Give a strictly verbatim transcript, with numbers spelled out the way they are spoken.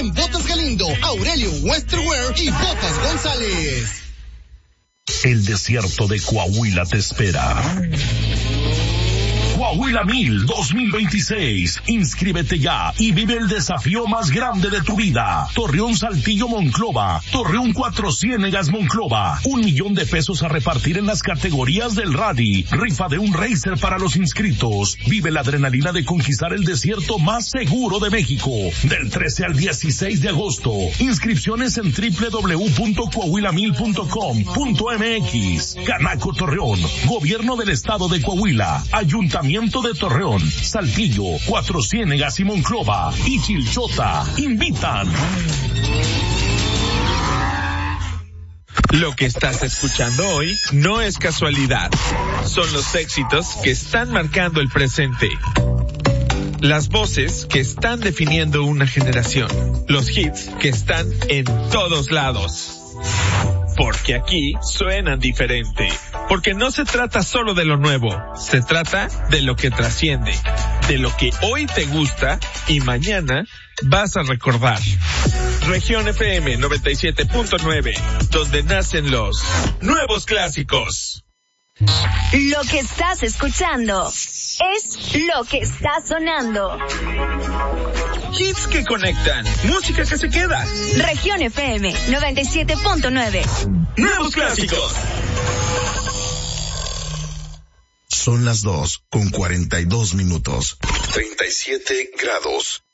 en Botas Galindo, Aurelio Westerwear y Botas González. El desierto de Coahuila te espera. Coahuila Mil dos mil veintiséis. Inscríbete ya y vive el desafío más grande de tu vida. Torreón Saltillo Monclova, Torreón Cuatro Ciénegas Monclova. Un millón de pesos a repartir en las categorías del rally. Rifa de un racer para los inscritos. Vive la adrenalina de conquistar el desierto más seguro de México. Del trece al dieciséis de agosto. Inscripciones en doble u doble u doble u punto coahuila mil punto com punto m x. Canaco Torreón, Gobierno del Estado de Coahuila, Ayuntamiento de Torreón, Saltillo, Cuatro Ciénegas y Monclova y Chilchota invitan. Lo que estás escuchando hoy no es casualidad. Son los éxitos que están marcando el presente. Las voces que están definiendo una generación. Los hits que están en todos lados. Porque aquí suenan diferente. Porque no se trata solo de lo nuevo, se trata de lo que trasciende, de lo que hoy te gusta y mañana vas a recordar. Región F M noventa y siete punto nueve, donde nacen los nuevos clásicos. Lo que estás escuchando es lo que está sonando. Hits que conectan, música que se queda. Región F M noventa y siete punto nueve. Nuevos clásicos. Son las dos con cuarenta y dos minutos. treinta y siete grados.